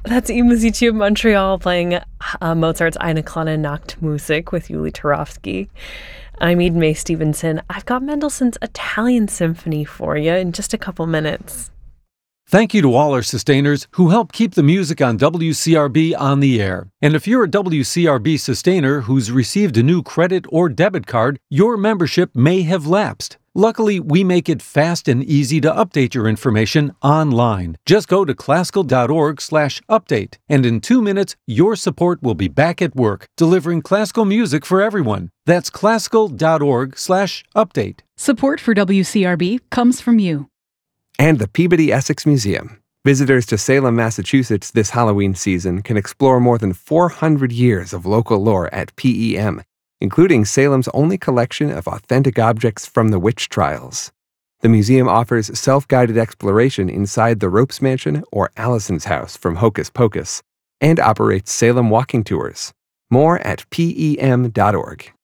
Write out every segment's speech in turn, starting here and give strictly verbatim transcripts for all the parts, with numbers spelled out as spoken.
That's I Musicii of Montreal playing uh, Mozart's Eine kleine Nachtmusik with Yuli Turovsky. I'm Eden Mae Stevenson. I've got Mendelssohn's Italian Symphony for you in just a couple minutes. Thank you to all our sustainers who help keep the music on W C R B on the air. And if you're a W C R B sustainer who's received a new credit or debit card, your membership may have lapsed. Luckily, we make it fast and easy to update your information online. Just go to classical.org slash update, and in two minutes, your support will be back at work, delivering classical music for everyone. That's classical.org slash update. Support for W C R B comes from you. And the Peabody Essex Museum. Visitors to Salem, Massachusetts this Halloween season can explore more than four hundred years of local lore at P E M, including Salem's only collection of authentic objects from the witch trials. The museum offers self-guided exploration inside the Ropes Mansion or Allison's house from Hocus Pocus, and operates Salem walking tours. More at P E M dot org.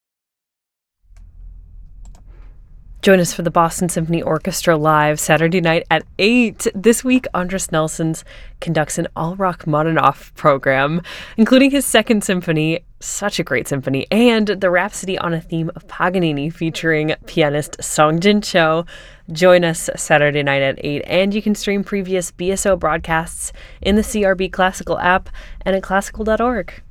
Join us for the Boston Symphony Orchestra live Saturday night at eight. This week, Andris Nelsons conducts an all rock Modernov program, including his second symphony, such a great symphony, and the Rhapsody on a Theme of Paganini featuring pianist Songjin Cho. Join us Saturday night at eight, and you can stream previous B S O broadcasts in the C R B Classical app and at classical dot org.